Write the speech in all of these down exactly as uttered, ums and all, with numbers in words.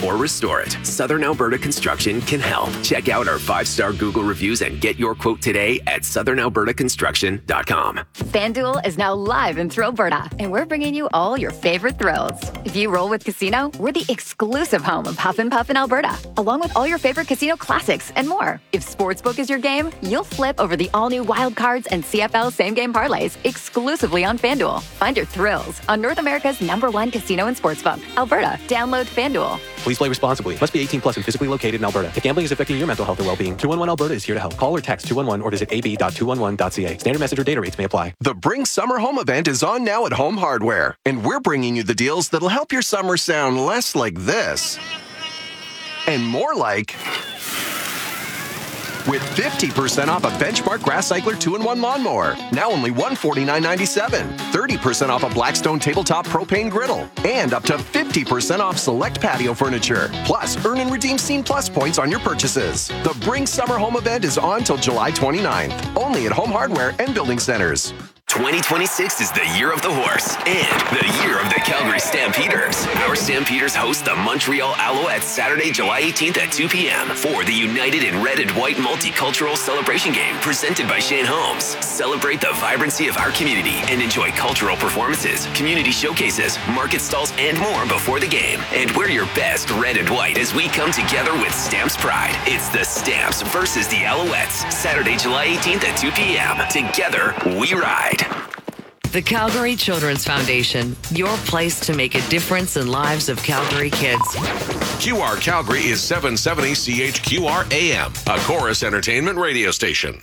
or restore it. Southern Alberta Construction can help. Check out our five-star Google reviews and get your quote today at southern alberta construction dot com. FanDuel is now live in Thrillberta, and we're bringing you all your favorite thrills. If you roll with Casino, we're the exclusive home of Huff and Puff in Alberta, along with all your favorite casino classics and more. If Sportsbook is your game, you'll flip over the all-new Wild Cards and C F L same-game parlays exclusively on FanDuel. Find your thrills on North America's number one casino and sportsbook, Alberta. Download FanDuel. Please play responsibly. Must be eighteen plus and physically located in Alberta. If gambling is affecting your mental health or well-being, two one one Alberta is here to help. Call or text two one one or visit a b dot two one one dot c a. Standard message or data rates may apply. The Bring Summer Home event is on now at Home Hardware, and we're bringing you the deals that'll help your summer sound less like this and more like... with fifty percent off a Benchmark Grass Cycler two in one lawnmower, now only one hundred forty-nine ninety-seven. thirty percent off a Blackstone Tabletop Propane Griddle, and up to fifty percent off select patio furniture. Plus, earn and redeem Scene Plus points on your purchases. The Bring Summer Home event is on till July twenty-ninth, only at Home Hardware and Building Centers. twenty twenty-six is the year of the horse and the year of the Calgary Stampeders. Our Stampeders host the Montreal Alouettes Saturday, July eighteenth at two p.m. for the United in Red and White Multicultural Celebration Game presented by Shane Holmes. Celebrate the vibrancy of our community and enjoy cultural performances, community showcases, market stalls, and more before the game. And wear your best red and white as we come together with Stamps Pride. It's the Stamps versus the Alouettes, Saturday, July eighteenth at two p.m. Together, we ride. The Calgary Children's Foundation, your place to make a difference in lives of Calgary kids. Q R Calgary is seven seventy C H Q R A M, a Chorus Entertainment radio station.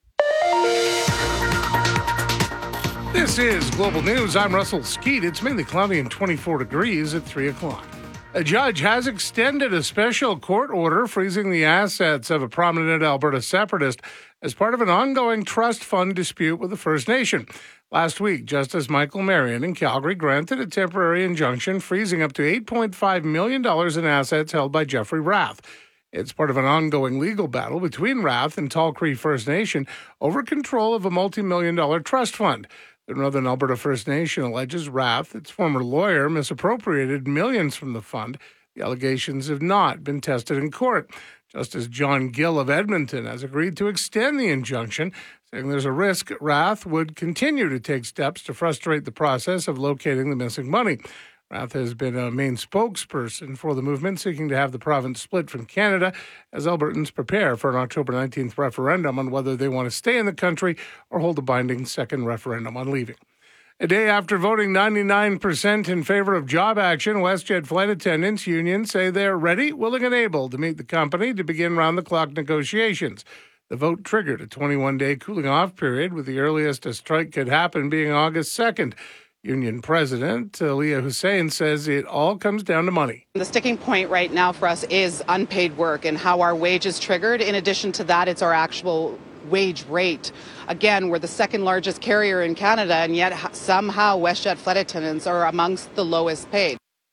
This is Global News. I'm Russell Skeet. It's mainly cloudy and twenty-four degrees at three o'clock. A judge has extended a special court order freezing the assets of a prominent Alberta separatist as part of an ongoing trust fund dispute with the First Nation. Last week, Justice Michael Marion in Calgary granted a temporary injunction freezing up to eight point five million dollars in assets held by Jeffrey Rath. It's part of an ongoing legal battle between Rath and Tall Cree First Nation over control of a multi-million dollar trust fund. The Northern Alberta First Nation alleges Rath, its former lawyer, misappropriated millions from the fund. The allegations have not been tested in court. Justice John Gill of Edmonton has agreed to extend the injunction, saying there's a risk Rath would continue to take steps to frustrate the process of locating the missing money. Rath has been a main spokesperson for the movement, seeking to have the province split from Canada as Albertans prepare for an October nineteenth referendum on whether they want to stay in the country or hold a binding second referendum on leaving. A day after voting ninety-nine percent in favor of job action, WestJet flight attendants unions say they're ready, willing, and able to meet the company to begin round-the-clock negotiations. The vote triggered a twenty-one day cooling-off period, with the earliest a strike could happen being August second. Union President uh, Leah Hussein says it all comes down to money. The sticking point right now for us is unpaid work and how our wage is triggered. In addition to that, it's our actual wage rate. Again, we're the second largest carrier in Canada, and yet somehow WestJet flight attendants are amongst the lowest paid.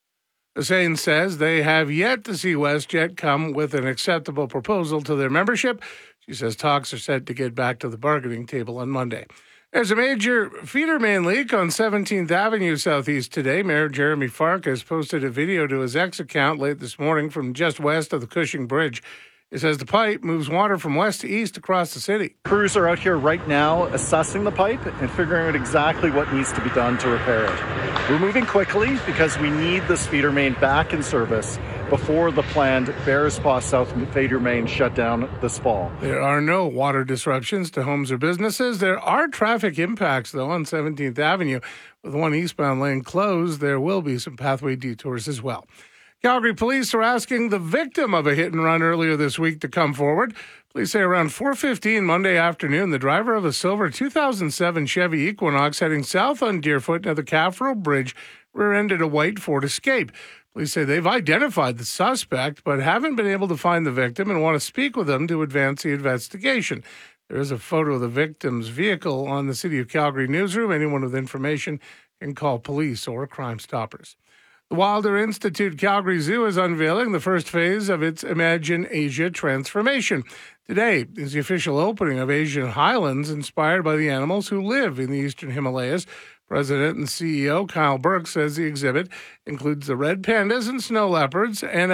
Hussein says they have yet to see WestJet come with an acceptable proposal to their membership. She says talks are set to get back to the bargaining table on Monday. There's a major feeder main leak on seventeenth Avenue Southeast today. Mayor Jeremy Farkas posted a video to his X account late this morning from just west of the Cushing Bridge. It says the pipe moves water from west to east across the city. Crews are out here right now assessing the pipe and figuring out exactly what needs to be done to repair it. We're moving quickly because we need this feeder main back in service before the planned Bearspaw South feeder main shut down this fall. There are no water disruptions to homes or businesses. There are traffic impacts, though, on seventeenth Avenue. With one eastbound lane closed, there will be some pathway detours as well. Calgary police are asking the victim of a hit and run earlier this week to come forward. Police say around four fifteen Monday afternoon, the driver of a silver two thousand seven Chevy Equinox heading south on Deerfoot near the Caffrell Bridge rear-ended a white Ford Escape. Police say they've identified the suspect but haven't been able to find the victim and want to speak with them to advance the investigation. There is a photo of the victim's vehicle on the City of Calgary newsroom. Anyone with information can call police or Crime Stoppers. The Wilder Institute Calgary Zoo is unveiling the first phase of its Imagine Asia transformation. Today is the official opening of Asian Highlands, inspired by the animals who live in the Eastern Himalayas. President and C E O Kyle Burke says the exhibit includes the red pandas and snow leopards and